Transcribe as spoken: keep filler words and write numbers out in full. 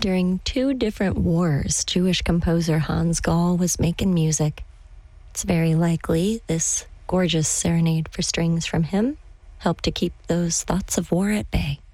During two different wars, Jewish composer Hans Gall was making music. It's very likely this gorgeous serenade for strings from him helped to keep those thoughts of war at bay.